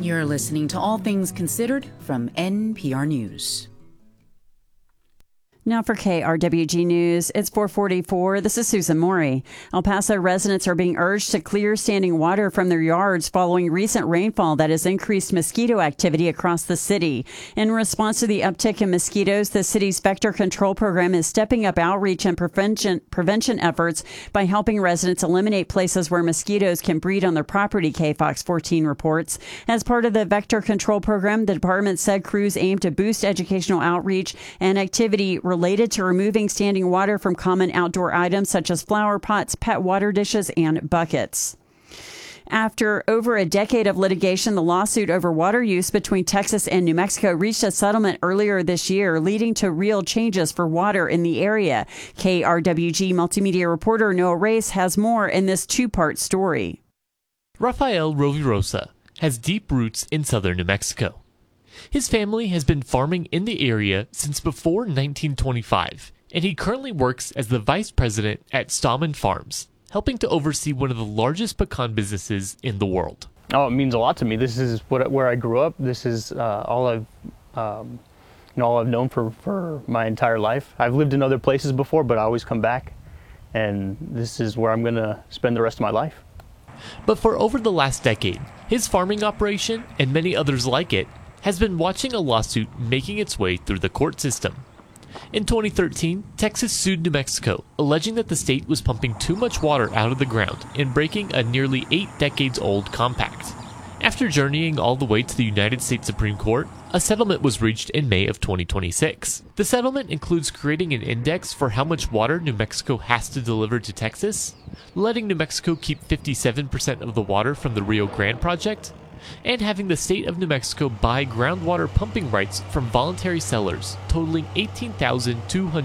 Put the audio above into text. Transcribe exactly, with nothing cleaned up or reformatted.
You're listening to All Things Considered from N P R News. Now for K R W G News, it's four forty-four. This is Susan Morey. El Paso residents are being urged to clear standing water from their yards following recent rainfall that has increased mosquito activity across the city. In response to the uptick in mosquitoes, the city's vector control program is stepping up outreach and prevention, prevention efforts by helping residents eliminate places where mosquitoes can breed on their property, K Fox fourteen reports. As part of the vector control program, the department said crews aim to boost educational outreach and activity related to removing standing water from common outdoor items such as flower pots, pet water dishes, and buckets. After over a decade of litigation, the lawsuit over water use between Texas and New Mexico reached a settlement earlier this year, leading to real changes for water in the area. K R W G multimedia reporter Noah Race has more in this two-part story. Rafael Rovirosa has deep roots in southern New Mexico. His family has been farming in the area since before nineteen twenty-five, and he currently works as the vice president at Stallman Farms, helping to oversee one of the largest pecan businesses in the world. Oh, it means a lot to me. This is what, where I grew up. This is uh, all I've, um, you know, all I've known for, for my entire life. I've lived in other places before, but I always come back, and this is where I'm going to spend the rest of my life. But for over the last decade, his farming operation, and many others like it, has been watching a lawsuit making its way through the court system. In twenty thirteen, Texas sued New Mexico, alleging that the state was pumping too much water out of the ground and breaking a nearly eight decades old compact. After journeying all the way to the United States Supreme Court, a settlement was reached in May of twenty twenty-six. The settlement includes creating an index for how much water New Mexico has to deliver to Texas, letting New Mexico keep fifty-seven percent of the water from the Rio Grande project, and having the state of New Mexico buy groundwater pumping rights from voluntary sellers totaling eighteen thousand two hundred